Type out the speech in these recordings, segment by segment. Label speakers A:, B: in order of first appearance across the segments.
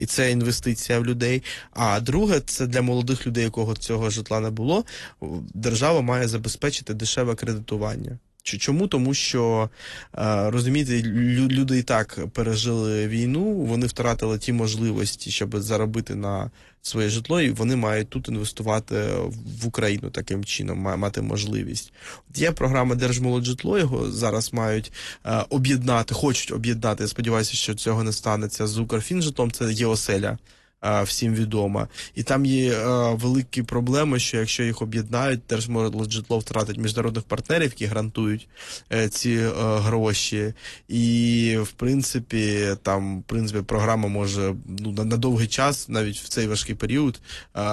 A: і це інвестиція в людей. А друге, це для молодих людей, якого цього житла не було, держава має забезпечити дешеве кредитування. Чому? Тому що, розумієте, люди і так пережили війну, вони втратили ті можливості, щоб заробити на своє житло, і вони мають тут інвестувати в Україну таким чином, мати можливість. Є програма «Держмолоджитло», його зараз мають об'єднати, хочуть об'єднати, я сподіваюся, що цього не станеться, з Укрфінжитлом, це є оселя. Всім відомо. І там є великі проблеми, що якщо їх об'єднають, Держмолоджитло втратить міжнародних партнерів, які гарантують ці гроші. І, в принципі, програма може на довгий час, навіть в цей важкий період,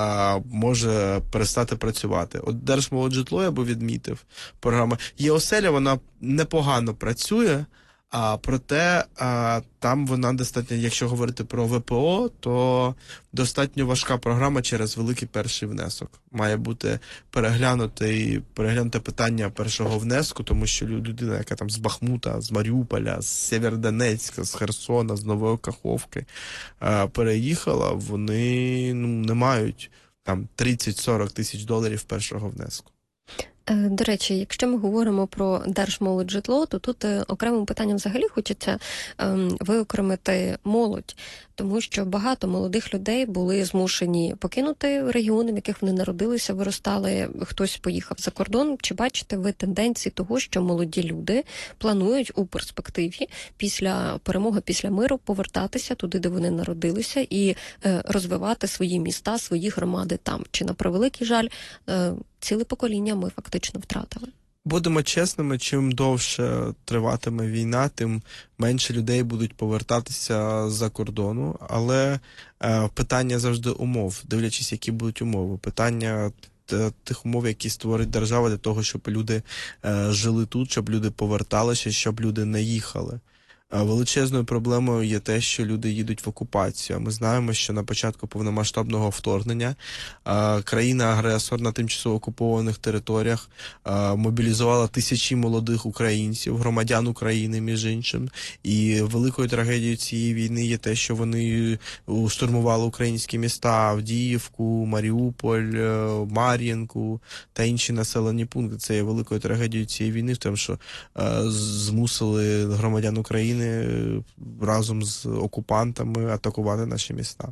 A: може перестати працювати. От Держмолоджитло, я би відмітив, програма. Є оселя, вона непогано працює, проте там вона достатньо, якщо говорити про ВПО, то достатньо важка програма через великий перший внесок. Має бути переглянуте питання першого внеску, тому що людина, яка там з Бахмута, з Маріуполя, з Сєвєродонецька, з Херсона, з Нової Каховки переїхала, вони не мають там 30-40 тисяч доларів першого внеску.
B: До речі, якщо ми говоримо про Держмолоджитло, то тут окремим питанням взагалі хочеться виокремити молодь, тому що багато молодих людей були змушені покинути регіони, в яких вони народилися, виростали, хтось поїхав за кордон. Чи бачите ви тенденції того, що молоді люди планують у перспективі після перемоги, після миру повертатися туди, де вони народилися, і розвивати свої міста, свої громади там? Чи, на превеликий жаль, ціле покоління ми фактично втратили?
A: Будемо чесними, чим довше триватиме війна, тим менше людей будуть повертатися з-за кордону. Але питання завжди умов, дивлячись, які будуть умови. Питання тих умов, які створить держава для того, щоб люди жили тут, щоб люди поверталися, щоб люди не їхали. Величезною проблемою є те, що люди їдуть в окупацію. Ми знаємо, що на початку повномасштабного вторгнення країна-агресор на тимчасово окупованих територіях мобілізувала тисячі молодих українців, громадян України, між іншим. І великою трагедією цієї війни є те, що вони штурмували українські міста: Авдіївку, Маріуполь, Мар'їнку та інші населені пункти. Це є великою трагедією цієї війни, в тому, що змусили громадян України разом з окупантами атакувати наші міста.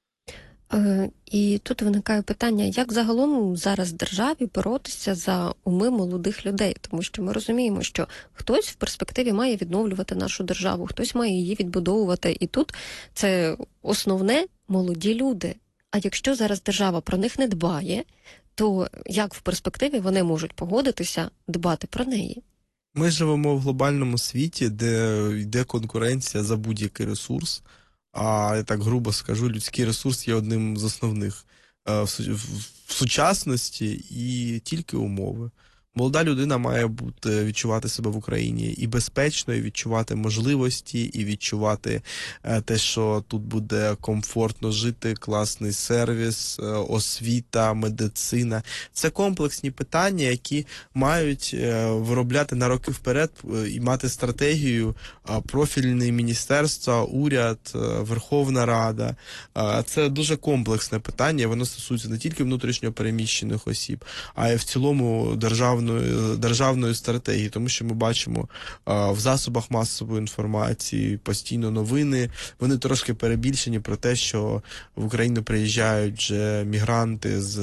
B: І тут виникає питання, як загалом зараз державі боротися за уми молодих людей? Тому що ми розуміємо, що хтось в перспективі має відновлювати нашу державу, хтось має її відбудовувати. І тут це основне – молоді люди. А якщо зараз держава про них не дбає, то як в перспективі вони можуть погодитися дбати про неї?
A: Ми живемо в глобальному світі, де йде конкуренція за будь-який ресурс. А я так грубо скажу, людський ресурс є одним з основних в сучасності, і тільки умови. Молода людина має відчувати себе в Україні і безпечно, і відчувати можливості, і відчувати те, що тут буде комфортно жити, класний сервіс, освіта, медицина. Це комплексні питання, які мають виробляти на роки вперед і мати стратегію профільні міністерства, уряд, Верховна Рада. Це дуже комплексне питання, воно стосується не тільки внутрішньо переміщених осіб, а й в цілому державної стратегії, тому що ми бачимо в засобах масової інформації постійно новини, вони трошки перебільшені про те, що в Україну приїжджають вже мігранти з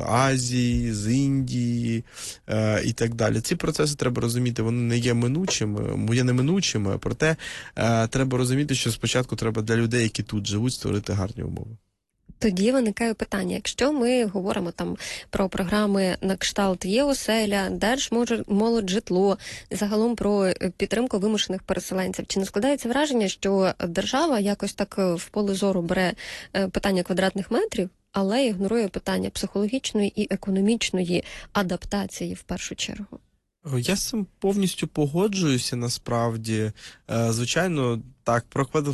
A: Азії, з Індії і так далі. Ці процеси, треба розуміти, вони не є неминучими, проте треба розуміти, що спочатку треба для людей, які тут живуть, створити гарні умови.
B: Тоді виникає питання, якщо ми говоримо там про програми на кшталт «Є оселя», «Держмолоджитло», загалом про підтримку вимушених переселенців, чи не складається враження, що держава якось так в поле зору бере питання квадратних метрів, але ігнорує питання психологічної і економічної адаптації в першу чергу?
A: Я з цим повністю погоджуюся, насправді. Звичайно, так,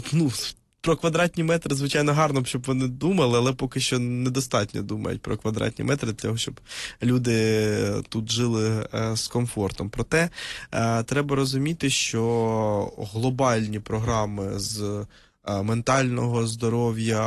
A: про квадратні метри, звичайно, гарно б, щоб вони думали, але поки що недостатньо думають про квадратні метри для того, щоб люди тут жили з комфортом. Проте треба розуміти, що глобальні програми з ментального здоров'я,